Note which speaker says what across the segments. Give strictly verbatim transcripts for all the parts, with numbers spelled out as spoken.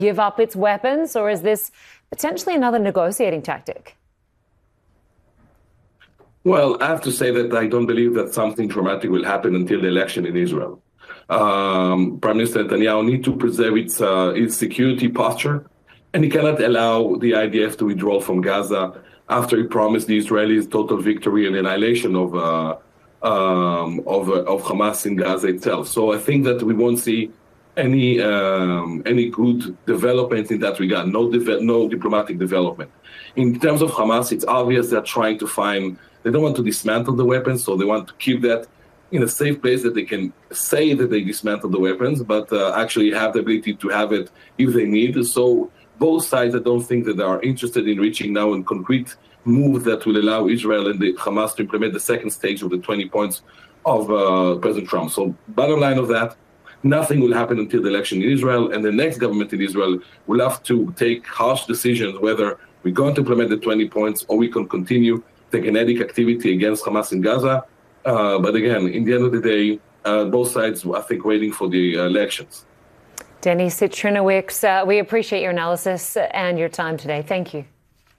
Speaker 1: give up its weapons, or is this potentially another negotiating tactic?
Speaker 2: Well, I have to say that I don't believe that something dramatic will happen until the election in Israel. Um, Prime Minister Netanyahu needs to preserve its, uh, its security posture, and he cannot allow the I D F to withdraw from Gaza after he promised the Israelis total victory and annihilation of uh, um, of, uh, of Hamas in Gaza itself. So I think that we won't see any um, any good development in that regard. No, de- no diplomatic development. In terms of Hamas, it's obvious they're trying to find. They don't want to dismantle the weapons, so they want to keep that in a safe place that they can say that they dismantled the weapons, but uh, actually have the ability to have it if they need. So both sides, I don't think that they are interested in reaching now a concrete move that will allow Israel and the Hamas to implement the second stage of the twenty points of uh, President Trump. So bottom line of that, nothing will happen until the election in Israel, and the next government in Israel will have to take harsh decisions whether we're going to implement the twenty points or we can continue the kinetic activity against Hamas in Gaza. Uh, but again, in the end of the day, uh, both sides, I think, waiting for the uh, elections.
Speaker 1: Denis Citrinowicz, uh, we appreciate your analysis and your time today. Thank you.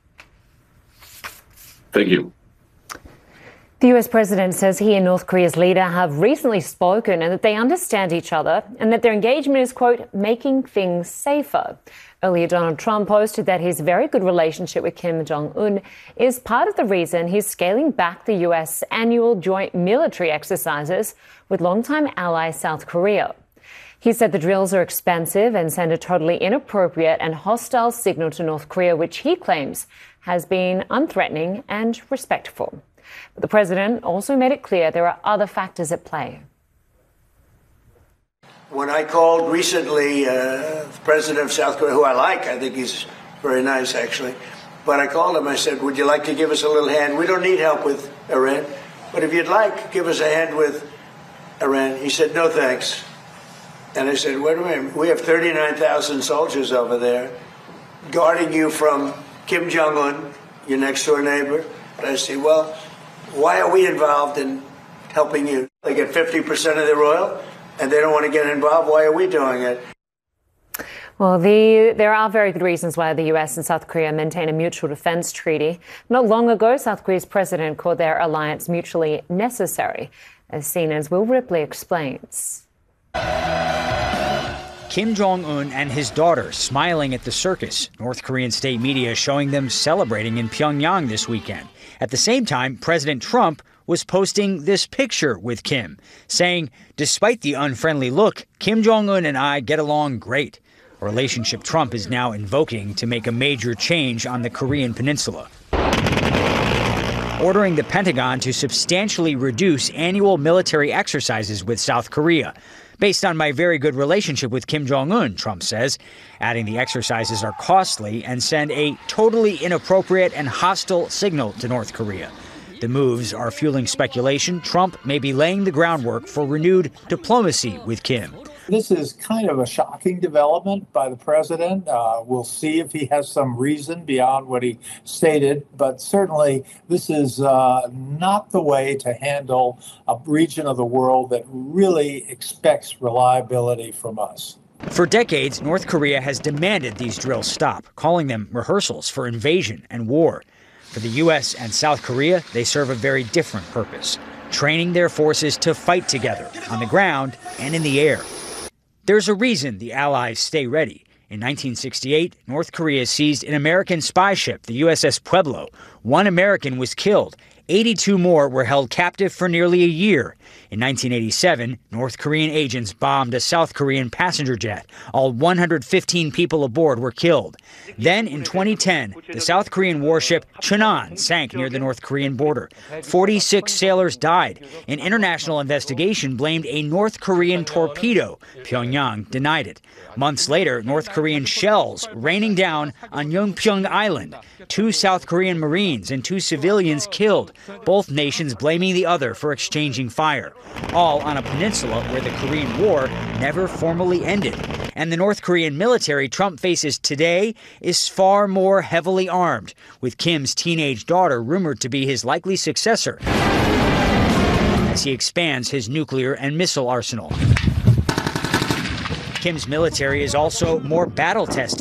Speaker 2: Thank you.
Speaker 1: The U S president says he and North Korea's leader have recently spoken and that they understand each other and that their engagement is, quote, making things safer. Earlier, Donald Trump posted that his very good relationship with Kim Jong-un is part of the reason he's scaling back the U S annual joint military exercises with longtime ally South Korea. He said the drills are expensive and send a totally inappropriate and hostile signal to North Korea, which he claims has been unthreatening and respectful. But the president also made it clear there are other factors at play.
Speaker 3: When I called recently, uh, the president of South Korea, who I like, I think he's very nice, actually, but I called him, I said, would you like to give us a little hand? We don't need help with Iran, but if you'd like, give us a hand with Iran. He said, no, thanks. And I said, wait a minute, we have thirty-nine thousand soldiers over there guarding you from Kim Jong-un, your next-door neighbor. And I said, well, why are we involved in helping you? They get fifty percent of their oil, and they don't want to get involved. Why are we doing it?
Speaker 1: Well, the, there are very good reasons why the U S and South Korea maintain a mutual defense treaty. Not long ago, South Korea's president called their alliance mutually necessary, as seen as Will Ripley explains.
Speaker 4: Kim Jong-un and his daughter smiling at the circus. North Korean state media showing them celebrating in Pyongyang this weekend. At the same time, President Trump was posting this picture with Kim, saying, despite the unfriendly look, Kim Jong-un and I get along great. A relationship Trump is now invoking to make a major change on the Korean peninsula, ordering the Pentagon to substantially reduce annual military exercises with South Korea. Based on my very good relationship with Kim Jong-un, Trump says, adding the exercises are costly and send a totally inappropriate and hostile signal to North Korea. The moves are fueling speculation Trump may be laying the groundwork for renewed diplomacy with Kim.
Speaker 5: This is kind of a shocking development by the president. Uh, we'll see if he has some reason beyond what he stated, but certainly this is uh, not the way to handle a region of the world that really expects reliability from us.
Speaker 4: For decades, North Korea has demanded these drills stop, calling them rehearsals for invasion and war. For the U S and South Korea, they serve a very different purpose, training their forces to fight together on the ground and in the air. There's a reason the allies stay ready. In nineteen sixty-eight, North Korea seized an American spy ship, the U S S Pueblo. One American was killed. eighty-two more were held captive for nearly a year. In nineteen eighty-seven, North Korean agents bombed a South Korean passenger jet. All one hundred fifteen people aboard were killed. Then, in twenty ten, the South Korean warship Cheonan sank near the North Korean border. forty-six sailors died. An international investigation blamed a North Korean torpedo. Pyongyang denied it. Months later, North Korean shells raining down on Yeonpyeong Island. Two South Korean Marines and two civilians killed, both nations blaming the other for exchanging fire. All on a peninsula where the Korean War never formally ended. And the North Korean military Trump faces today is far more heavily armed, with Kim's teenage daughter rumored to be his likely successor as he expands his nuclear and missile arsenal. Kim's military is also more battle tested